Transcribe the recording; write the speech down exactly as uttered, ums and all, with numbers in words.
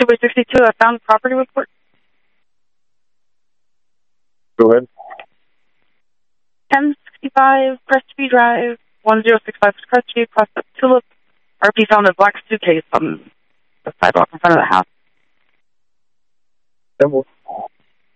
Super sixty-two, I found property report. Go ahead. ten sixty-five Crestview Drive, one zero six five Crestview, Prospect Tulip. R P found a black suitcase on the sidewalk in front of the house. Then we'll